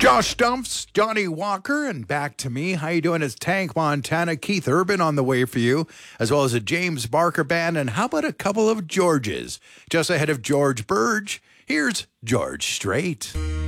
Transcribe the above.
Josh Stumpfs, Johnny Walker, and back to me. How you doing? It's Tank Montana, Keith Urban on the way for you, as well as a James Barker band, and how about a couple of Georges? Just ahead of George Burge, here's George Strait.